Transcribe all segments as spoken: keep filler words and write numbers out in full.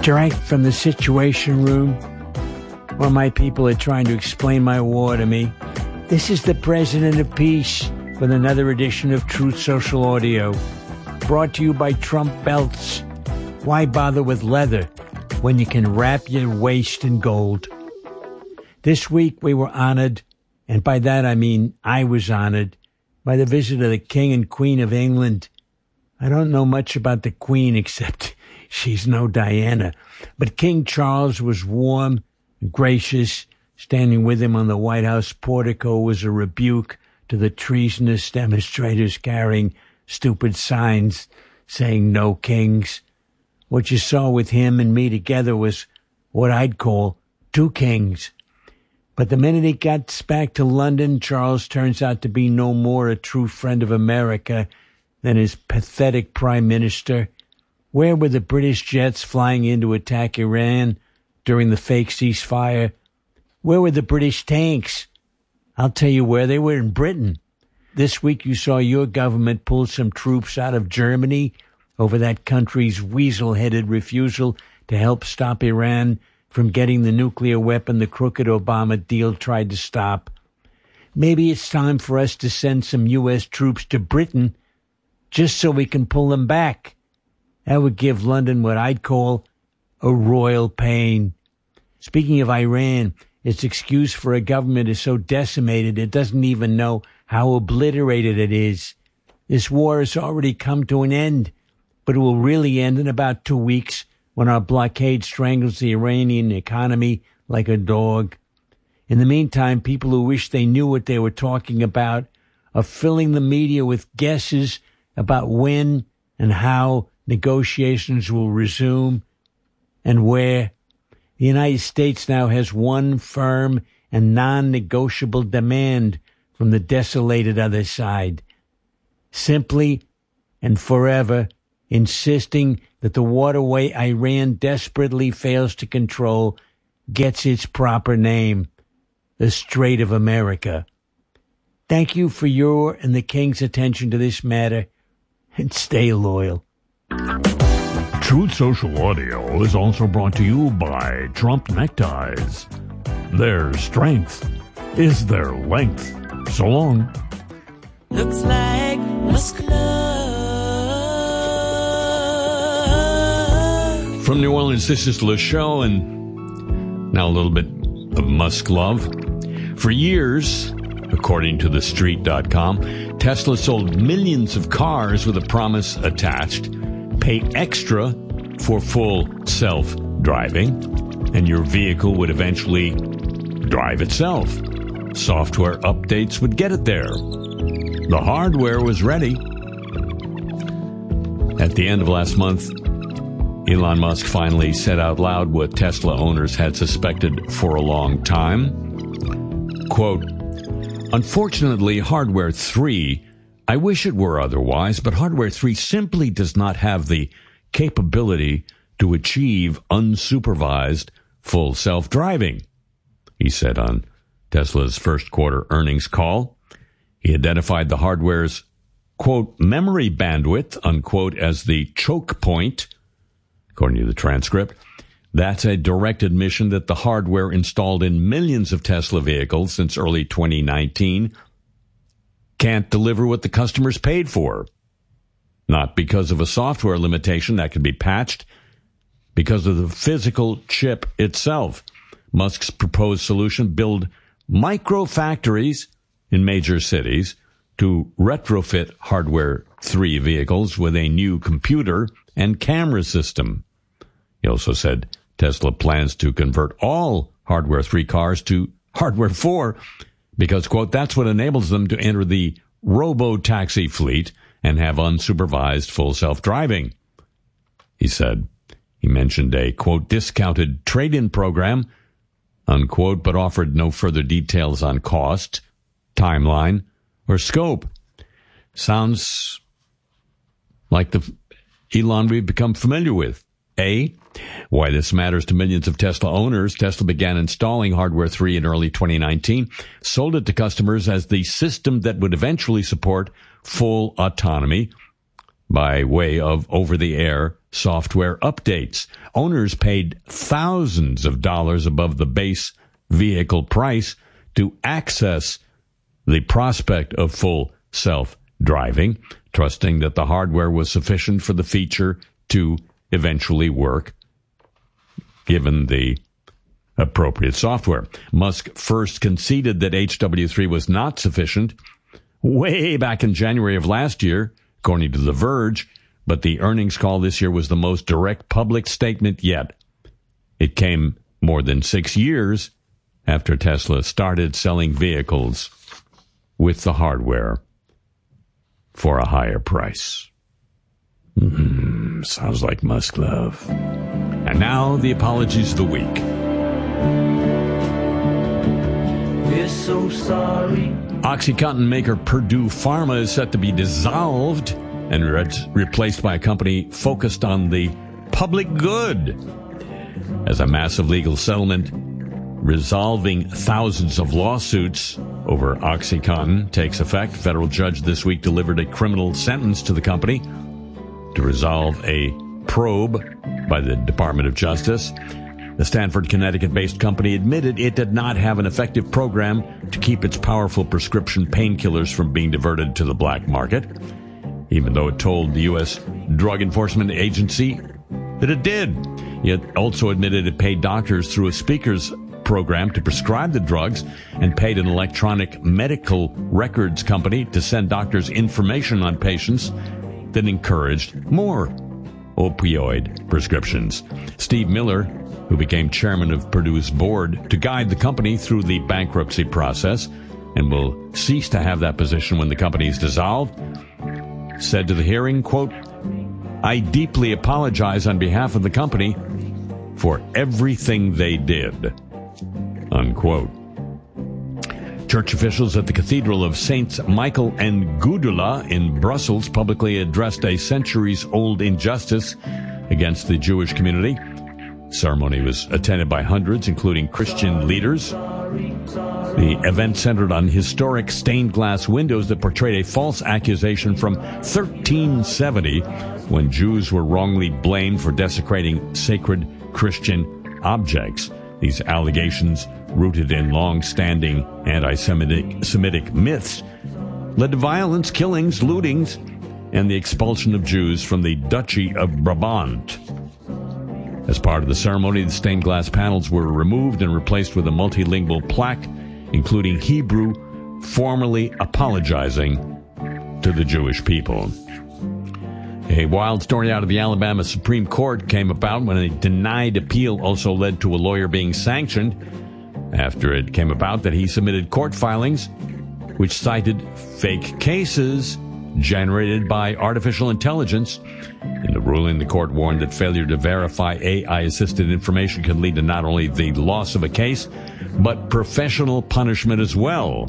Direct from the Situation Room, where my people are trying to explain my war to me. This is the President of Peace with another edition of Truth Social Audio, brought to you by Trump Belts. Why bother with leather when you can wrap your waist in gold? This week we were honored, and by that I mean I was honored, by the visit of the King and Queen of England. I don't know much about the Queen except she's no Diana, but King Charles was warm and gracious. Standing with him on the White House portico was a rebuke to the treasonous demonstrators carrying stupid signs saying no kings. What you saw with him and me together was what I'd call two kings. But the minute he got back to London, Charles turns out to be no more a true friend of America than his pathetic prime minister. Where were the British jets flying in to attack Iran during the fake ceasefire? Where were the British tanks? I'll tell you where they were, in Britain. This week you saw your government pull some troops out of Germany over that country's weasel-headed refusal to help stop Iran from getting the nuclear weapon the crooked Obama deal tried to stop. Maybe it's time for us to send some U S troops to Britain just so we can pull them back. That would give London what I'd call a royal pain. Speaking of Iran, its excuse for a government is so decimated it doesn't even know how obliterated it is. This war has already come to an end, but it will really end in about two weeks when our blockade strangles the Iranian economy like a dog. In the meantime, people who wish they knew what they were talking about are filling the media with guesses about when and how negotiations will resume and where. The United States now has one firm and non-negotiable demand from the desolated other side. Simply and forever insisting that the waterway Iran desperately fails to control gets its proper name, the Strait of America. Thank you for your and the King's attention to this matter, and stay loyal. Truth Social Audio is also brought to you by Trump Neckties. Their strength is their length. So long. Looks like Musk love. From New Orleans, this is Le Show, and now a little bit of Musk love. For years, according to the street dot com, Tesla sold millions of cars with a promise attached: pay extra for full self-driving, and your vehicle would eventually drive itself. Software updates would get it there. The hardware was ready. At the end of last month, Elon Musk finally said out loud what Tesla owners had suspected for a long time. Quote, "Unfortunately, Hardware three, I wish it were otherwise, but Hardware three simply does not have the capability to achieve unsupervised full self-driving," he said on Tesla's first quarter earnings call. He identified the hardware's, quote, "memory bandwidth," unquote, as the choke point. According to the transcript, that's a direct admission that the hardware installed in millions of Tesla vehicles since early twenty nineteen can't deliver what the customers paid for. Not because of a software limitation that can be patched, because of the physical chip itself. Musk's proposed solution: build micro factories in major cities to retrofit Hardware three vehicles with a new computer and camera system. He also said Tesla plans to convert all Hardware three cars to Hardware four because, quote, "that's what enables them to enter the robo-taxi fleet and have unsupervised full self-driving," he said. He mentioned a, quote, "discounted trade-in program," unquote, but offered no further details on cost, timeline, or scope. Sounds like the Elon we've become familiar with. A, why this matters to millions of Tesla owners: Tesla began installing Hardware three in early twenty nineteen, sold it to customers as the system that would eventually support full autonomy by way of over-the-air software updates. Owners paid thousands of dollars above the base vehicle price to access the prospect of full self-driving, trusting that the hardware was sufficient for the feature to eventually work, given the appropriate software. Musk first conceded that H W three was not sufficient way back in January of last year, according to The Verge, but the earnings call this year was the most direct public statement yet. It came more than six years after Tesla started selling vehicles with the hardware for a higher price. Mm, sounds like Musk love. And now the apologies of the week. We're so sorry. OxyContin maker Purdue Pharma is set to be dissolved and re- replaced by a company focused on the public good. As a massive legal settlement resolving thousands of lawsuits over OxyContin takes effect, a federal judge this week delivered a criminal sentence to the company to resolve a probe by the Department of Justice. The Stanford, Connecticut-based company admitted it did not have an effective program to keep its powerful prescription painkillers from being diverted to the black market, even though it told the U S Drug Enforcement Agency that it did. It also admitted it paid doctors through a speakers program to prescribe the drugs and paid an electronic medical records company to send doctors information on patients that encouraged more opioid prescriptions. Steve Miller, who became chairman of Purdue's board to guide the company through the bankruptcy process and will cease to have that position when the company is dissolved, said to the hearing, quote, "I deeply apologize on behalf of the company for everything they did," unquote. Church officials at the Cathedral of Saints Michael and Gudula in Brussels publicly addressed a centuries-old injustice against the Jewish community. The ceremony was attended by hundreds, including Christian leaders. The event centered on historic stained glass windows that portrayed a false accusation from thirteen seventy, when Jews were wrongly blamed for desecrating sacred Christian objects. These allegations, rooted in long-standing anti-Semitic Semitic myths, led to violence, killings, lootings, and the expulsion of Jews from the Duchy of Brabant. As part of the ceremony, the stained glass panels were removed and replaced with a multilingual plaque, including Hebrew, formally apologizing to the Jewish people. A wild story out of the Alabama Supreme Court came about when a denied appeal also led to a lawyer being sanctioned after it came about that he submitted court filings which cited fake cases generated by artificial intelligence. In the ruling, the court warned that failure to verify A I-assisted information can lead to not only the loss of a case, but professional punishment as well.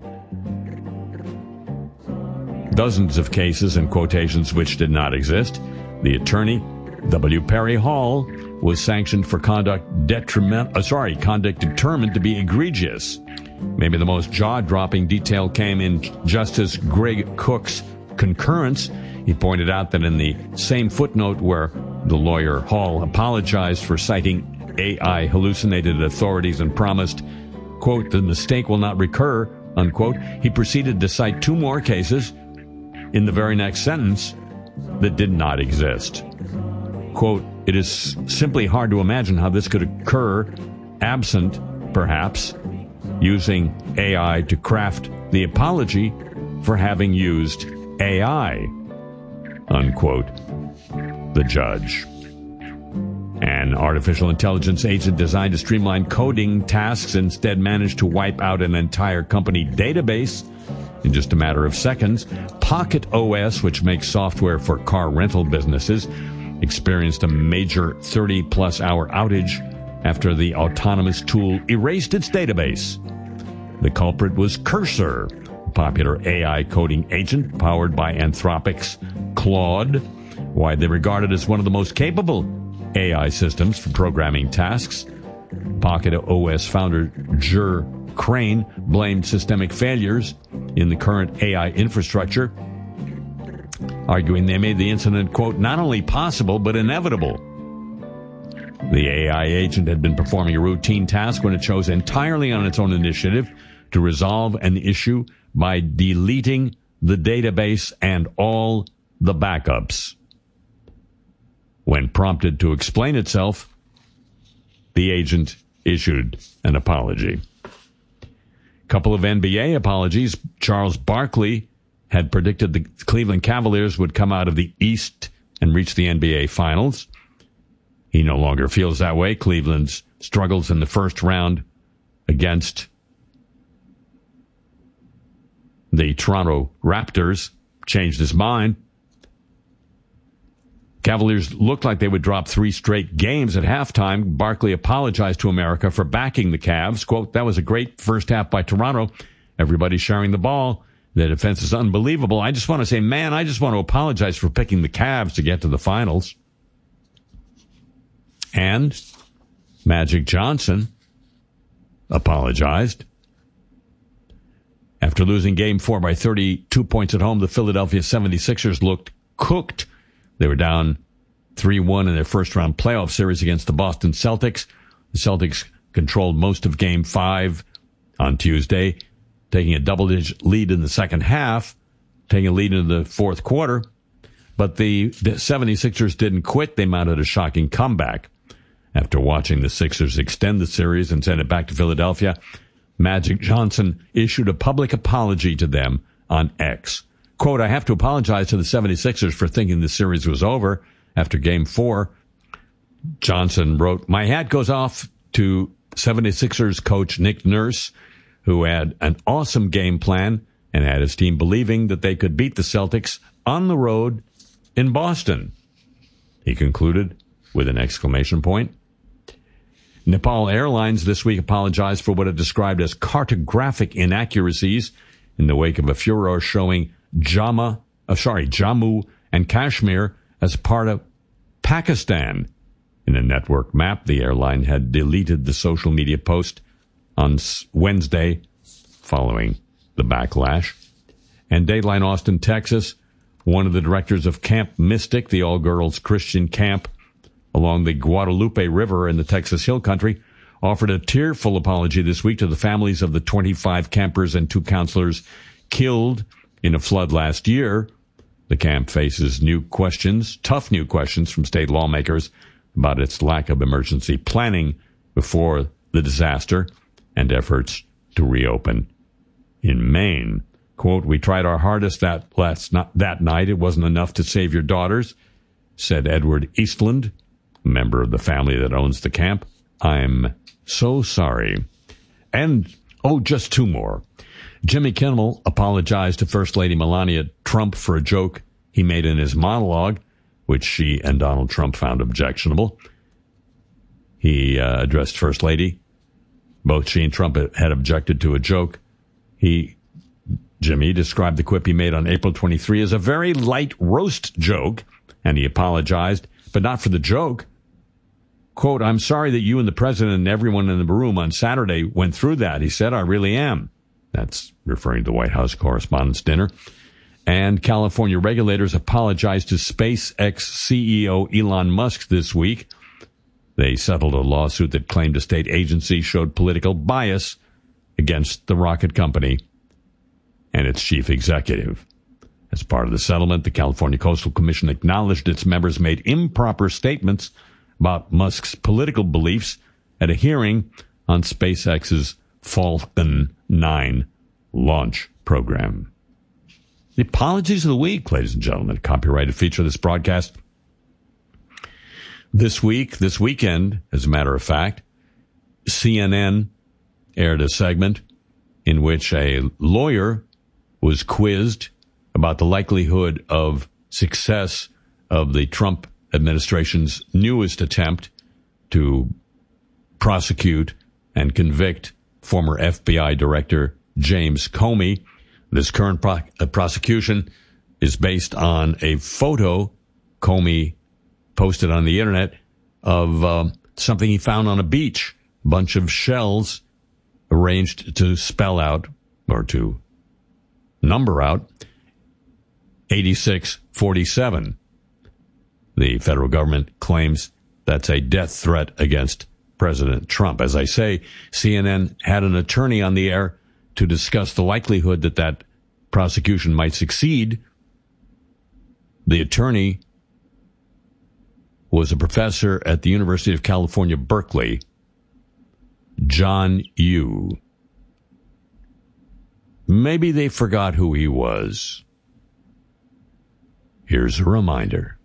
Dozens of cases and quotations which did not exist. The attorney, W. Perry Hall, was sanctioned for conduct detriment, uh, sorry, conduct determined to be egregious. Maybe the most jaw-dropping detail came in Justice Greg Cook's concurrence. He pointed out that in the same footnote where the lawyer Hall apologized for citing A I hallucinated authorities and promised, quote, the mistake will not recur, unquote, he proceeded to cite two more cases in the very next sentence that did not exist. Quote, it is simply hard to imagine how this could occur absent, perhaps, using A I to craft the apology for having used A I, unquote, the judge. An artificial intelligence agent designed to streamline coding tasks instead managed to wipe out an entire company database in just a matter of seconds. Pocket O S, which makes software for car rental businesses, experienced a major thirty-plus hour outage after the autonomous tool erased its database. The culprit was Cursor, a popular A I coding agent powered by Anthropic's Claude, widely regarded as one of the most capable A I systems for programming tasks. Pocket O S founder Jer Crane blamed systemic failures in the current A I infrastructure arguing they made the incident, quote, not only possible, but inevitable. The A I agent had been performing a routine task when it chose entirely on its own initiative to resolve an issue by deleting the database and all the backups. When prompted to explain itself, the agent issued an apology. Couple of N B A apologies. Charles Barkley had predicted the Cleveland Cavaliers would come out of the East and reach the N B A Finals. He no longer feels that way. Cleveland's struggles in the first round against the Toronto Raptors changed his mind. Cavaliers looked like they would drop three straight games at halftime. Barkley apologized to America for backing the Cavs. Quote, that was a great first half by Toronto. Everybody's sharing the ball. The defense is unbelievable. I just want to say, man, I just want to apologize for picking the Cavs to get to the finals. And Magic Johnson apologized. After losing game four by thirty-two points at home, the Philadelphia seventy-sixers looked cooked. They were down three one in their first-round playoff series against the Boston Celtics. The Celtics controlled most of Game five on Tuesday, taking a double-digit lead in the second half, taking a lead into the fourth quarter. But the, the seventy-sixers didn't quit. They mounted a shocking comeback. After watching the Sixers extend the series and send it back to Philadelphia, Magic Johnson issued a public apology to them on X. Quote, I have to apologize to the seventy-sixers for thinking the series was over after Game four. Johnson wrote, my hat goes off to seventy-sixers coach Nick Nurse, who had an awesome game plan and had his team believing that they could beat the Celtics on the road in Boston. He concluded with an exclamation point. Nepal Airlines this week apologized for what it described as cartographic inaccuracies in the wake of a furor showing Jammu, uh, sorry, Jammu and Kashmir as part of Pakistan. In a network map, the airline had deleted the social media post on Wednesday following the backlash. And Dateline Austin, Texas, one of the directors of Camp Mystic, the all-girls Christian camp along the Guadalupe River in the Texas Hill Country, offered a tearful apology this week to the families of the twenty-five campers and two counselors killed in a flood last year. The camp faces new questions, tough new questions from state lawmakers about its lack of emergency planning before the disaster and efforts to reopen. In Maine, quote, we tried our hardest that last not, that night. It wasn't enough to save your daughters, said Edward Eastland, a member of the family that owns the camp. I'm so sorry. And, oh, just two more. Jimmy Kimmel apologized to First Lady Melania Trump for a joke he made in his monologue, which she and Donald Trump found objectionable. He uh, addressed First Lady. Both she and Trump had objected to a joke. He, Jimmy, described the quip he made on April twenty-third as a very light roast joke, and he apologized, but not for the joke. Quote, I'm sorry that you and the president and everyone in the room on Saturday went through that. He said, I really am. That's referring to the White House Correspondents' Dinner. And California regulators apologized to SpaceX C E O Elon Musk this week. They settled a lawsuit that claimed a state agency showed political bias against the rocket company and its chief executive. As part of the settlement, the California Coastal Commission acknowledged its members made improper statements about Musk's political beliefs at a hearing on SpaceX's Falcon nine launch program. The apologies of the week, ladies and gentlemen, a copyrighted feature of this broadcast. This week, this weekend, as a matter of fact, C N N aired a segment in which a lawyer was quizzed about the likelihood of success of the Trump administration's newest attempt to prosecute and convict former F B I Director James Comey. This current pro- uh, prosecution is based on a photo Comey posted on the internet of uh, something he found on a beach, a bunch of shells arranged to spell out or to number out eighty-six forty-seven. The federal government claims that's a death threat against President Trump. As I say, C N N had an attorney on the air to discuss the likelihood that that prosecution might succeed. The attorney was a professor at the University of California, Berkeley, John Yoo. Maybe they forgot who he was. Here's a reminder.